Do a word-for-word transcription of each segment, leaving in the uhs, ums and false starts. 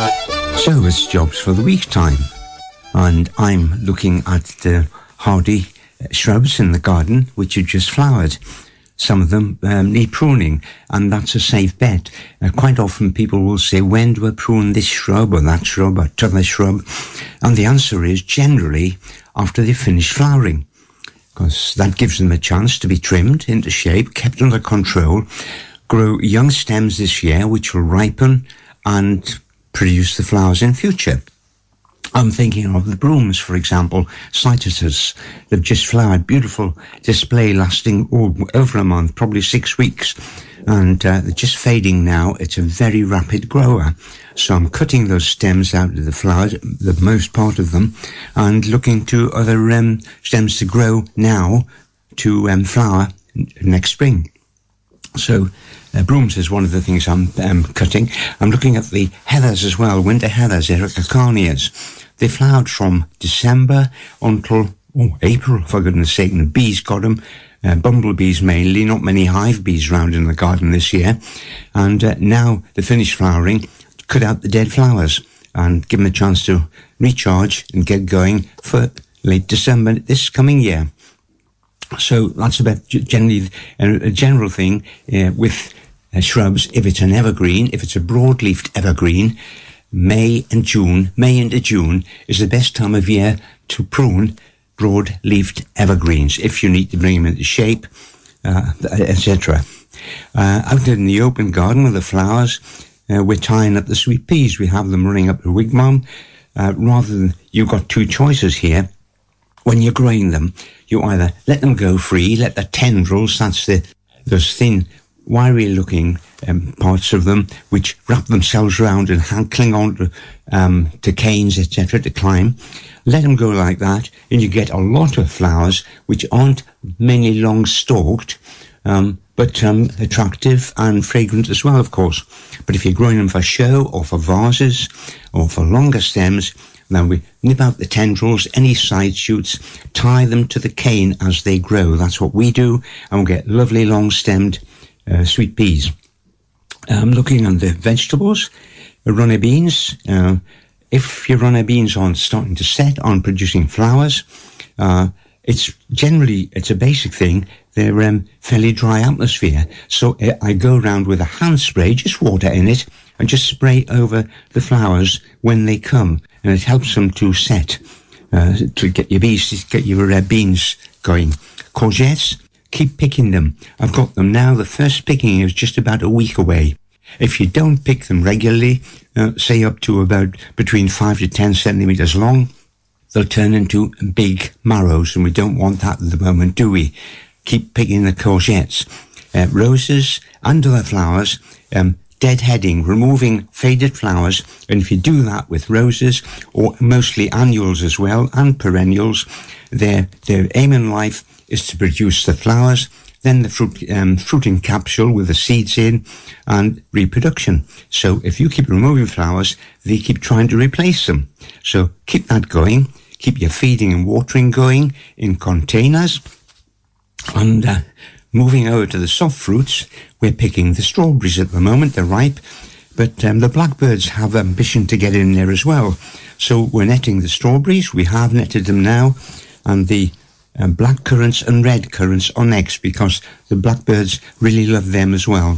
So it's jobs for the week time, and I'm looking at the hardy shrubs in the garden which have just flowered. Some of them um, need pruning, and that's a safe bet. Uh, quite often people will say, when do I prune this shrub or that shrub or t'other shrub? And the answer is generally after they finish flowering, because that gives them a chance to be trimmed into shape, kept under control, grow young stems this year which will ripen and produce the flowers in future. I'm thinking of the brooms, for example, cytisus. They've just flowered, beautiful display lasting oh, over a month, probably six weeks. And uh, they're just fading now. It's a very rapid grower. So I'm cutting those stems out of the flowers, the most part of them, and looking to other um, stems to grow now to um, flower next spring. So uh, brooms is one of the things I'm um, cutting. I'm looking at the heathers as well, winter heathers, ericacarnias. They flowered from December until oh, April, for goodness sake, and the bees got them. Uh, bumblebees mainly, not many hive bees around in the garden this year. And uh, now they finish flowering, cut out the dead flowers and give them a chance to recharge and get going for late December this coming year. So that's about generally a, a general thing uh, with uh, shrubs. If it's an evergreen, if it's a broad-leafed evergreen, May and June, May into June is the best time of year to prune broad-leafed evergreens if you need to bring them into shape, uh, et cetera. Uh, out in the open garden with the flowers, uh, we're tying up the sweet peas. We have them running up the wigwam. Uh, rather than, you've got two choices here. When you're growing them, you either let them go free, let the tendrils, that's the those thin, wiry-looking um, parts of them, which wrap themselves around and hang, cling on to, um, to canes, et cetera, to climb. Let them go like that, and you get a lot of flowers, which aren't mainly long-stalked, um, but um, attractive and fragrant as well, of course. But if you're growing them for show or for vases or for longer stems, then we nip out the tendrils, any side shoots, tie them to the cane as they grow. That's what we do, and we'll get lovely long-stemmed uh, sweet peas. Um, looking at the vegetables, runner beans. Uh, if your runner beans aren't starting to set on producing flowers, uh, it's generally, it's a basic thing. They're um, fairly dry atmosphere. So uh, I go around with a hand spray, just water in it, and just spray over the flowers when they come. And it helps them to set, uh, to get your bees, to get your uh, beans going. Courgettes, keep picking them. I've got them now. The first picking is just about a week away. If you don't pick them regularly, uh, say up to about between five to ten centimeters long, they'll turn into big marrows, and we don't want that at the moment, do we? Keep picking the courgettes. Uh, roses and other flowers, um, deadheading, removing faded flowers, and if you do that with roses, or mostly annuals as well, and perennials, their, their aim in life is to produce the flowers, then the fruit, um, fruiting capsule with the seeds in, and reproduction. So if you keep removing flowers, they keep trying to replace them. So keep that going. Keep your feeding and watering going in containers. And uh, moving over to the soft fruits, we're picking the strawberries at the moment. They're ripe, but um, the blackbirds have ambition to get in there as well. So we're netting the strawberries. We have netted them now, and the um, black currants and red currants are next, because the blackbirds really love them as well.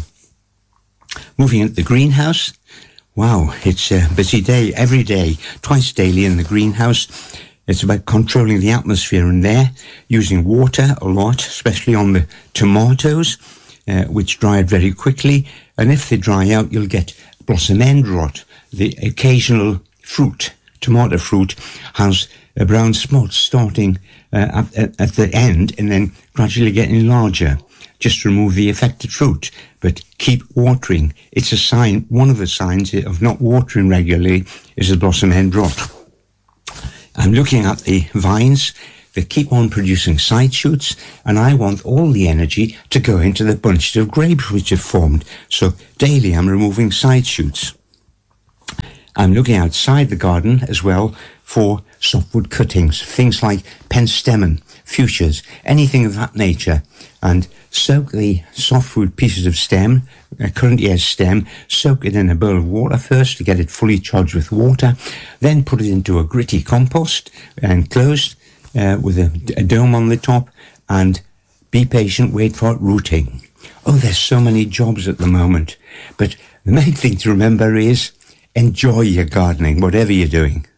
Moving into the greenhouse. Wow, it's a busy day every day, twice daily in the greenhouse. It's about controlling the atmosphere in there, using water a lot, especially on the tomatoes, uh, which dry out very quickly. And if they dry out, you'll get blossom end rot. The occasional fruit, tomato fruit, has a brown spot starting uh, at, at the end and then gradually getting larger. Just remove the affected fruit, but keep watering. It's a sign, one of the signs of not watering regularly is the blossom end rot. I'm looking at the vines. They keep on producing side shoots, and I want all the energy to go into the bunches of grapes which have formed. So daily I'm removing side shoots. I'm looking outside the garden as well for softwood cuttings, things like penstemon, fuchsias, anything of that nature, and soak the softwood pieces of stem, uh, current year's stem, soak it in a bowl of water first to get it fully charged with water, then put it into a gritty compost enclosed uh, with a, a dome on the top, and be patient, wait for it rooting. Oh, there's so many jobs at the moment, but the main thing to remember is enjoy your gardening, whatever you're doing.